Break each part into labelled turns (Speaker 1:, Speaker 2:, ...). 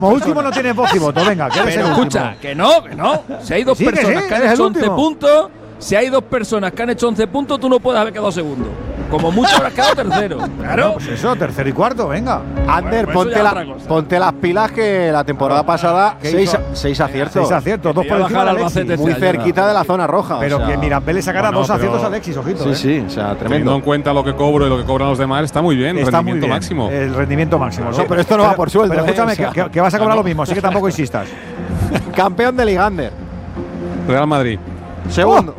Speaker 1: Como último no tienes voz y voto, venga, que eres el último.
Speaker 2: Escucha, que no. Si hay dos personas que han hecho 11 puntos, si hay dos personas que han hecho 11 puntos, tú no puedes haber quedado segundo. Como mucho habrás quedado tercero.
Speaker 1: Claro, pues eso, tercero y cuarto, venga.
Speaker 3: Ander, ponte las pilas que la temporada pasada 6 aciertos.
Speaker 1: 6 aciertos, 2 por encima de Alexis.
Speaker 3: Muy cerquita de la zona roja.
Speaker 1: Pero que Mirambel le sacará 2 aciertos a Alexis, ojito.
Speaker 3: Sí, o sea, tremendo.
Speaker 4: Teniendo en cuenta lo que cobro y lo que cobran los demás, está muy bien.
Speaker 1: Está
Speaker 4: rendimiento
Speaker 1: muy bien,
Speaker 4: máximo.
Speaker 1: El rendimiento máximo.
Speaker 3: No, pero esto no va por sueldo.
Speaker 1: Pero escúchame, que vas a cobrar lo mismo, así que tampoco insistas.
Speaker 3: Campeón de Liga, Ander.
Speaker 4: Real Madrid.
Speaker 3: Segundo.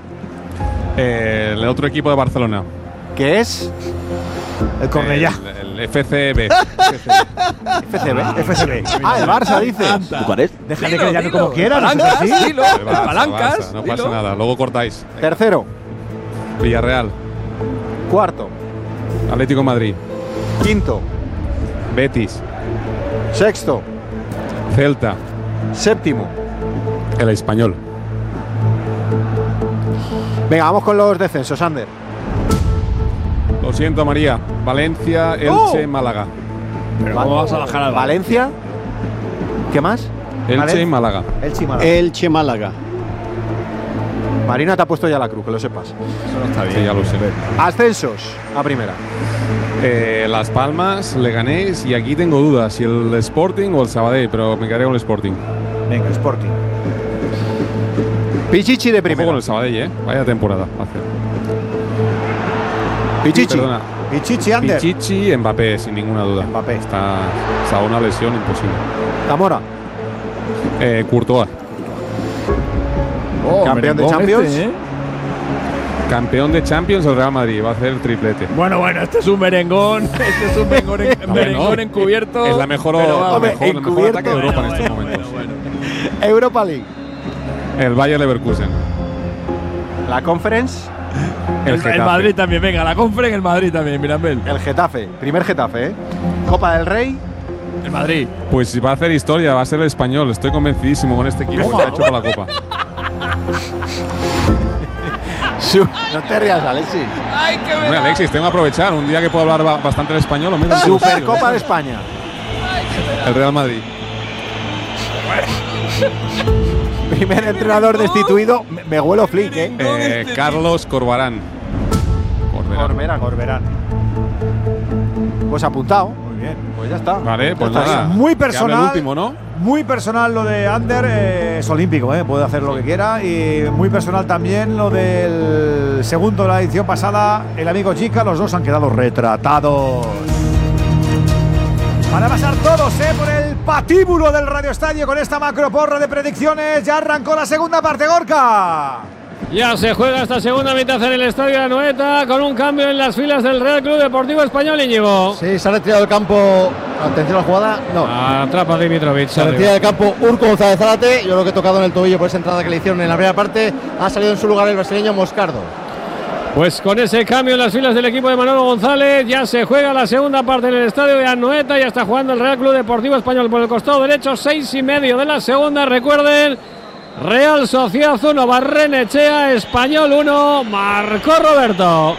Speaker 4: El otro equipo de Barcelona.
Speaker 3: ¿Qué es?
Speaker 1: El Cornellá.
Speaker 4: El FCB.
Speaker 1: FCB.
Speaker 3: Ah, el Barça, dice.
Speaker 5: ¿Cuál es?
Speaker 1: Déjale que le llame como quiera.
Speaker 2: Palancas, dilo.
Speaker 4: Barça,
Speaker 2: Palancas.
Speaker 4: no pasa nada, luego cortáis.
Speaker 3: Tercero.
Speaker 4: Villarreal.
Speaker 3: Cuarto.
Speaker 4: Atlético de Madrid.
Speaker 3: Quinto.
Speaker 4: Betis.
Speaker 3: Sexto.
Speaker 4: Celta.
Speaker 3: Séptimo.
Speaker 4: El Español.
Speaker 3: Venga, vamos con los descensos, Ander.
Speaker 4: Lo siento, María. Valencia, Elche, Málaga.
Speaker 2: Pero ¿cómo vas a bajar al
Speaker 3: Valencia. ¿Qué más?
Speaker 4: Elche y Málaga.
Speaker 5: Elche Málaga.
Speaker 3: Marina te ha puesto ya la cruz, que lo sepas.
Speaker 2: Eso no está bien.
Speaker 4: Sí, ya lo sé.
Speaker 3: Ascensos a primera.
Speaker 4: Las Palmas, Leganés y aquí tengo dudas si el Sporting o el Sabadell, pero me quedaré con el Sporting.
Speaker 1: Venga, Sporting.
Speaker 3: Pichichi de
Speaker 4: Ojo
Speaker 3: primera.
Speaker 4: con el Sabadell, vaya temporada hace.
Speaker 3: Pichichi.
Speaker 4: Perdona.
Speaker 1: Pichichi, Ander.
Speaker 4: Pichichi, Mbappé, sin ninguna duda.
Speaker 1: Mbappé.
Speaker 4: Está una lesión imposible.
Speaker 3: Zamora.
Speaker 4: Courtois.
Speaker 3: Campeón de Champions.
Speaker 4: Campeón de Champions, el Real Madrid. Va a hacer el triplete.
Speaker 2: Bueno, este es un merengón. Este es un merengón encubierto.
Speaker 4: Es la mejor,
Speaker 2: pero
Speaker 4: el mejor ataque de Europa en estos momentos.
Speaker 3: Europa League.
Speaker 4: El Bayer Leverkusen.
Speaker 3: La Conference.
Speaker 2: El Madrid también, venga, la Conference, el Madrid también, Mirambel.
Speaker 3: El Getafe. Primer Getafe, Copa del Rey.
Speaker 2: El Madrid.
Speaker 4: Pues va a hacer historia, va a ser el Español. Estoy convencidísimo con este equipo que ha hecho para la Copa.
Speaker 3: No te rías, Alexis.
Speaker 2: Ay, qué
Speaker 4: Hombre, Alexis, tengo que aprovechar. Un día que puedo hablar bastante el español, lo menos.
Speaker 3: Supercopa de España.
Speaker 4: El Real Madrid.
Speaker 3: Primer entrenador destituido. Me huelo flick,
Speaker 4: Carlos Corberán.
Speaker 3: Corberán. Pues apuntado.
Speaker 1: Muy bien.
Speaker 3: Pues ya está.
Speaker 4: Vale, pues
Speaker 3: Ya está.
Speaker 4: nada.
Speaker 1: Muy
Speaker 4: Que hable
Speaker 1: personal.
Speaker 4: el último, ¿no?
Speaker 1: Muy personal lo de Ander, es olímpico, puede hacer lo que quiera. Y muy personal también lo del segundo de la edición pasada, el amigo Chica. Los dos han quedado retratados. Van a pasar todos por el patíbulo del Radio Estadio con esta macroporra de predicciones. Ya arrancó la segunda parte, Gorka.
Speaker 6: Ya se juega esta segunda mitad en el Estadio de Anoeta con un cambio en las filas del Real Club Deportivo Español, Íñigo.
Speaker 7: Sí, se ha retirado del campo. Atención a la jugada. No.
Speaker 6: Atrapa Dimitrovic.
Speaker 7: Se retira del campo Urco González Zárate. Yo creo que ha tocado en el tobillo por esa entrada que le hicieron en la primera parte. Ha salido en su lugar el brasileño Moscardo.
Speaker 6: Pues con ese cambio en las filas del equipo de Manolo González, ya se juega la segunda parte en el Estadio de Anoeta. Ya está jugando el Real Club Deportivo Español por el costado derecho. 6:30 de la segunda. Recuerden, Real Sociedad 1, Barrenechea, Español 1, marcó Roberto.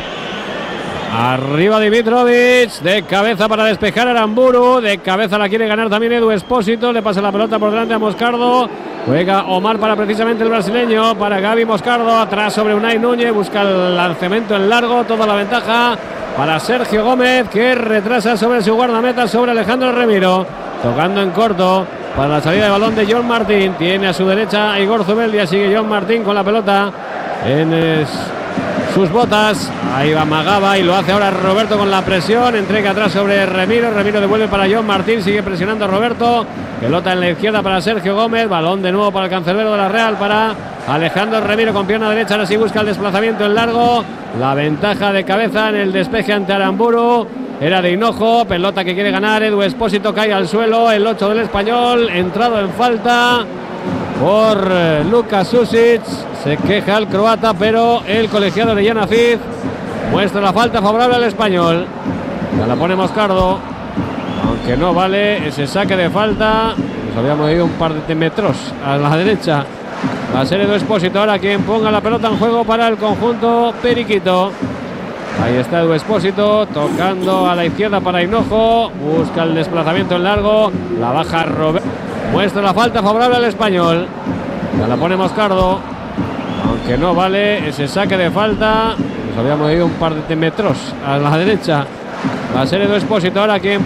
Speaker 6: Arriba Dimitrovic, de cabeza para despejar a Aramburu, de cabeza la quiere ganar también Edu Espósito, le pasa la pelota por delante a Moscardo, juega Omar para precisamente el brasileño, para Gaby Moscardo, atrás sobre Unai Núñez, busca el lanzamiento en largo, toda la ventaja para Sergio Gómez, que retrasa sobre su guardameta, sobre Alejandro Remiro, tocando en corto para la salida de balón de John Martín, tiene a su derecha a Igor Zubeldia, sigue John Martín con la pelota en sus botas, ahí va Magaba y lo hace ahora Roberto con la presión, entrega atrás sobre Remiro, Remiro devuelve para John Martín, sigue presionando a Roberto, pelota en la izquierda para Sergio Gómez, balón de nuevo para el cancerbero de la Real, para Alejandro Remiro con pierna derecha, ahora sí busca el desplazamiento en largo, la ventaja de cabeza en el despeje ante Aramburu, era de Hinojo, pelota que quiere ganar, Edu Espósito cae al suelo, el 8 del Español, entrado en falta por Luka Susic, se queja el croata, pero el colegiado de Yanacid muestra la falta favorable al Español. Ya la pone Moscardo, aunque no vale ese saque de falta, nos habíamos ido un par de metros a la derecha. Va a ser Edu Espósito ahora quien ponga la pelota en juego para el conjunto periquito. Ahí está Edu Expósito, tocando a la izquierda para Hinojo. Busca el desplazamiento en largo. La baja Roberto. Muestra la falta favorable al Español. Ya la pone Moscardo. Aunque no vale ese saque de falta. Nos habíamos ido un par de metros a la derecha. Va a ser Edu Expósito ahora quien